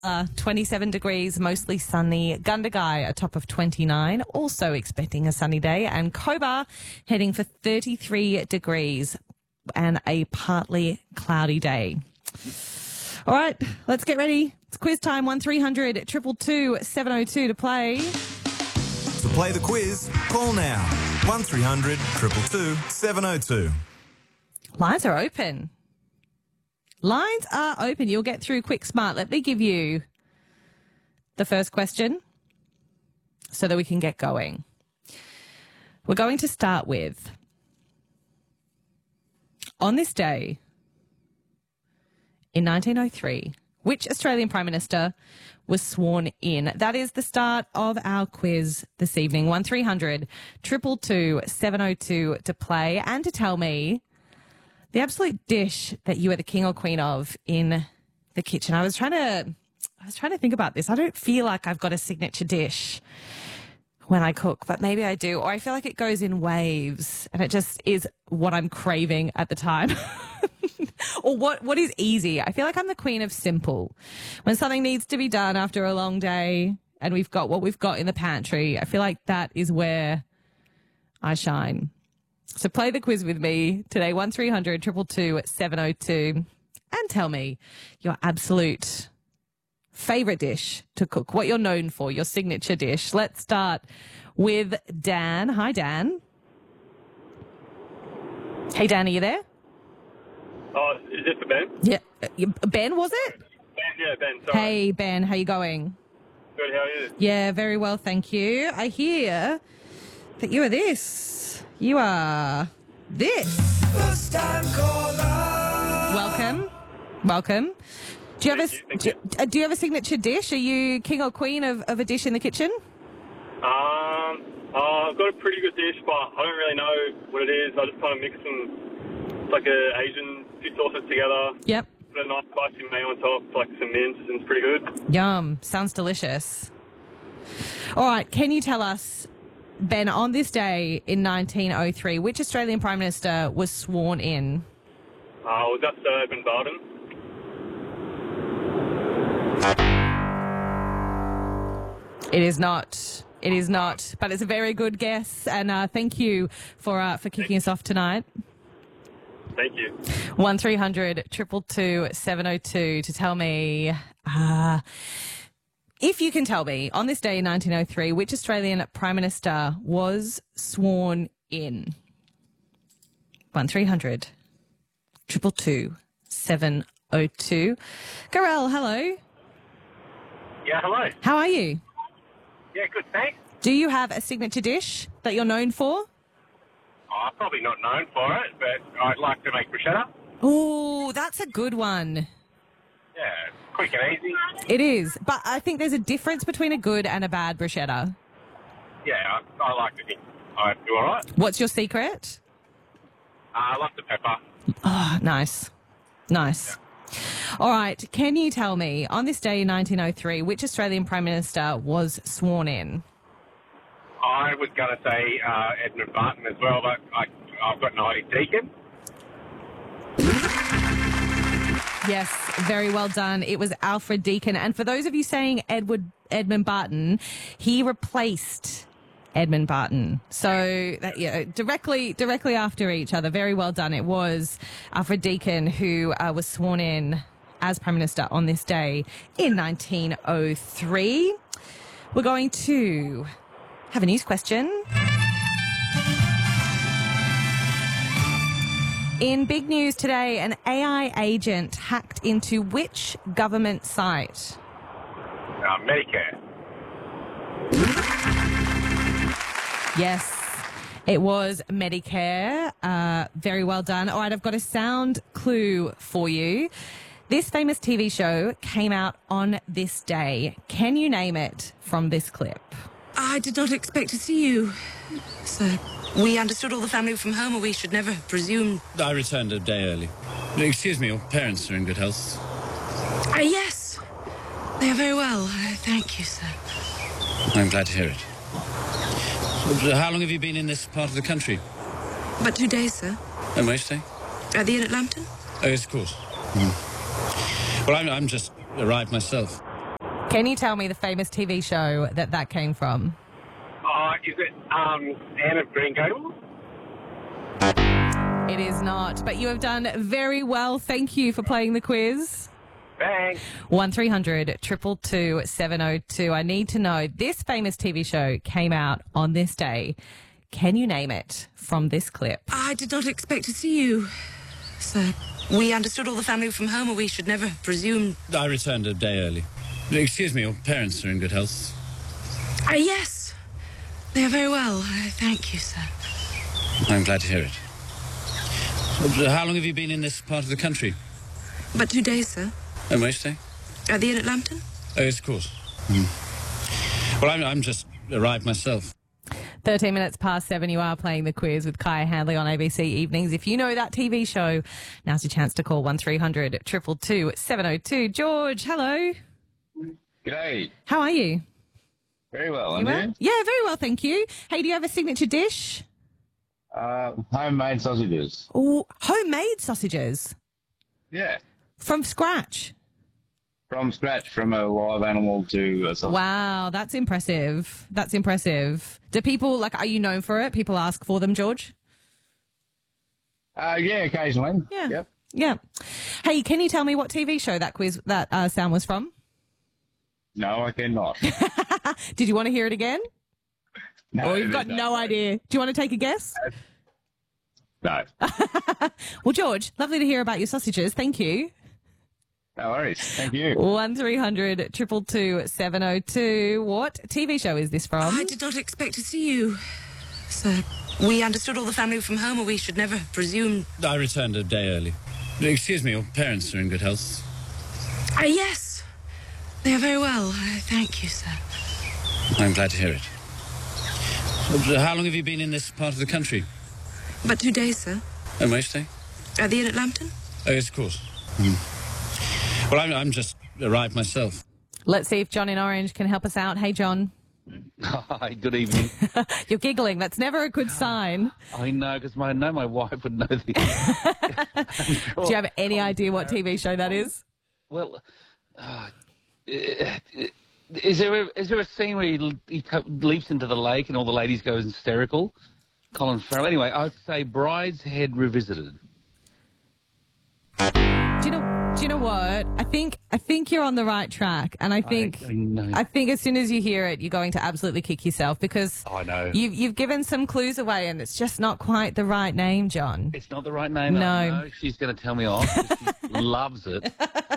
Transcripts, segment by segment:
Butler, 27 degrees, mostly sunny. Gundagai, a top of 29, also expecting a sunny day. And Cobar, heading for 33 degrees and a partly cloudy day. All right, let's get ready. It's quiz time. 1300 222 702 to play. To play the quiz, call now. 1300 222 702. Lines are open. Lines are open. You'll get through quick, smart. Let me give you the first question so that we can get going. We're going to start with, on this day in 1903, which Australian Prime Minister was sworn in? That is the start of our quiz this evening. 1300 222 702 to play and to tell me the absolute dish that you are the king or queen of in the kitchen. I was trying to think about this. I don't feel like I've got a signature dish when I cook, but maybe I do. Or I feel like it goes in waves and it just is what I'm craving at the time. Or what is easy. I feel like I'm the queen of simple. When something needs to be done after a long day and we've got what we've got in the pantry, I feel like that is where I shine. So play the quiz with me today, 1300 222 702, and tell me your absolute favourite dish to cook, what you're known for, your signature dish. Let's start with Dan. Hi, Dan. Hey, Dan, are you there? Oh, is this for Ben? Yeah. Ben, was it? Ben, yeah, Ben, sorry. Hey, Ben, how you going? Good, how are you? Yeah, very well, thank you. I hear that you are this. You are this. First time caller. Welcome. Do you Thank you. do you have a signature dish? Are you king or queen of a dish in the kitchen? I've got a pretty good dish, but I don't really know what it is. I just kind of mix some, like a Asian few sauces together. Yep. Put a nice spicy mayo on top, like some mince, and it's pretty good. Yum. Sounds delicious. All right. Can you tell us, Ben, on this day in 1903, which Australian Prime Minister was sworn in? Was that Sir Edmund Barton? It is not. It is not. But it's a very good guess. And thank you for kicking us off tonight. Thank you. 1300 222 702 to tell me, if you can tell me, on this day in 1903, which Australian Prime Minister was sworn in? 1300 222 702. Garel, hello. Yeah, hello. How are you? Yeah, good, thanks. Do you have a signature dish that you're known for? I'm probably not known for it, but I'd like to make bruschetta. Oh, that's a good one. Yeah, quick and easy. It is, but I think there's a difference between a good and a bad bruschetta. Yeah, I like to think I do all right. What's your secret? I love the pepper. Oh, nice. Nice. Yeah. All right. Can you tell me, on this day in 1903, which Australian Prime Minister was sworn in? I was going to say Edmund Barton as well, but I've got an idea. Deakin. Yes, very well done. It was Alfred Deakin. And for those of you saying Edmund Barton, he replaced Edmund Barton. So, directly after each other. Very well done. It was Alfred Deakin who was sworn in as Prime Minister on this day in 1903. We're going to have a news question. In big news today, an AI agent hacked into which government site? Medicare. Yes, it was Medicare. Very well done. All right, I've got a sound clue for you. This famous TV show came out on this day. Can you name it from this clip? I did not expect to see you, sir. We understood all the family were from home, or we should never have presumed. I returned a day early. Excuse me, your parents are in good health. Yes. They are very well. Thank you, sir. I'm glad to hear it. How long have you been in this part of the country? But 2 days, sir. And where you stay? At the inn at Lambton? Oh, yes, of course. Well, I'm just arrived myself. Can you tell me the famous TV show that came from? Is it Anne of Green Gables? It is not, but you have done very well. Thank you for playing the quiz. Thanks. 1300 222 702. I need to know, this famous TV show came out on this day. Can you name it from this clip? I did not expect to see you, sir. We understood all the family from home, or we should never have presumed. I returned a day early. Excuse me, your parents are in good health. Yes. They are very well. Thank you, sir. I'm glad to hear it. How long have you been in this part of the country? But 2 days, sir. And where stay? At the inn at Lambton? Oh, yes, of course. Well, I'm just arrived myself. 13 minutes past 7, you are playing the quiz with Kaya Handley on ABC Evenings. If you know that TV show, now's your chance to call 1300 222 702. George, hello. G'day. How are you? Very well. You And well? you? Yeah, very well, thank you. Hey, do you have a signature dish? Homemade sausages. Oh, homemade sausages Yeah. from scratch. From scratch, from a live animal to a sausage. Wow, that's impressive. That's impressive. Do people, are you known for it? People ask for them, George? Yeah, occasionally. Yeah. Yep. Yeah. Hey, can you tell me what TV show that sound was from? No, I cannot. Did you want to hear it again? No, Or you've got no idea? Do you want to take a guess? No. Well, George, lovely to hear about your sausages. Thank you. No worries. Thank you. 1300 222 702. What TV show is this from? I did not expect to see you, sir. We understood all the family from home, or we should never have presumed. I returned a day early. Excuse me, your parents are in good health. Yes. They are very well. Thank you, sir. I'm glad to hear it. How long have you been in this part of the country? But 2 days, sir. And where stay? At the inn at Lambton? Oh, yes, of course. Well, I'm just arrived myself. Let's see if John in Orange can help us out. Hey, John. Hi, good evening. You're giggling. That's never a good sign. I know, because I know my wife would know this. Do you have any idea what TV show that is? Well, is there a scene where he leaps into the lake and all the ladies go hysterical? Colin Farrell. Anyway, I'd say Brideshead Revisited. Do you know what? I think you're on the right track, and I think as soon as you hear it, you're going to absolutely kick yourself because I know you've given some clues away, and it's just not quite the right name, John. It's not the right name. No, I know. She's going to tell me off. She loves it.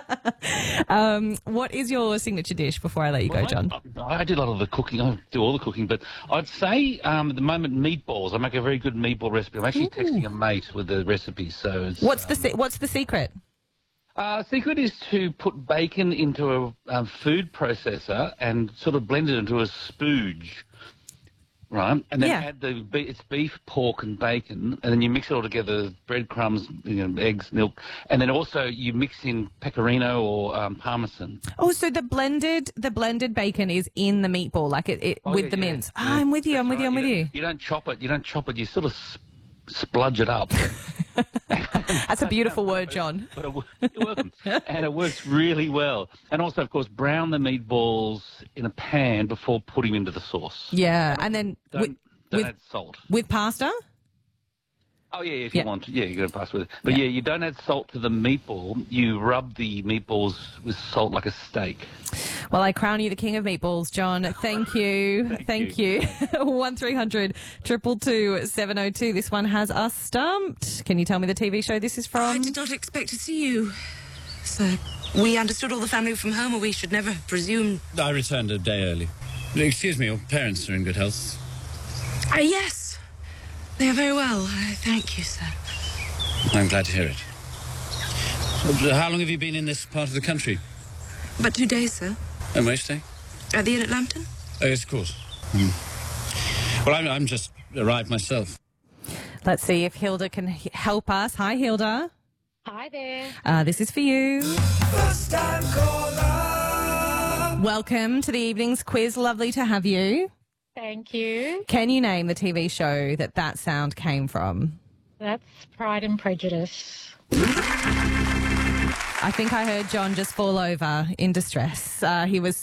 What is your signature dish before I let you go, John? I do a lot of the cooking. I do all the cooking, but I'd say at the moment meatballs. I make a very good meatball recipe. I'm actually texting a mate with the recipe. So it's, what's the secret? Secret is to put bacon into a food processor and sort of blend it into a spooge, right? And then add it's beef, pork, and bacon, and then you mix it all together: breadcrumbs, eggs, milk, and then also you mix in pecorino or parmesan. Oh, so the blended bacon is in the meatball, like with the mince. Yeah. I'm with you. I'm with you. You don't chop it. You sort of spludge it up. That's a beautiful word, John. But you're welcome. And it works really well. And also, of course, brown the meatballs in a pan before putting them into the sauce. Yeah, and then don't add salt. With pasta? Oh, yeah, if you want. Yeah, you got to pass with it. But you don't add salt to the meatball. You rub the meatballs with salt like a steak. Well, I crown you the king of meatballs, John. Thank you. Thank you. 1300 222 702. This one has us stumped. Can you tell me the TV show this is from? I did not expect to see you, sir. We understood all the family from home, or we should never have presumed. I returned a day early. Excuse me, your parents are in good health. Yes. They are very well. Thank you, sir. I'm glad to hear it. How long have you been in this part of the country? But 2 days, sir. And where stay? At the inn at Lambton? Oh, yes, of course. Well, I'm just arrived myself. Let's see if Hilda can help us. Hi, Hilda. Hi there. This is for you. First time caller. Welcome to the evening's quiz. Lovely to have you. Thank you. Can you name the TV show that sound came from? That's Pride and Prejudice. I think I heard John just fall over in distress. He was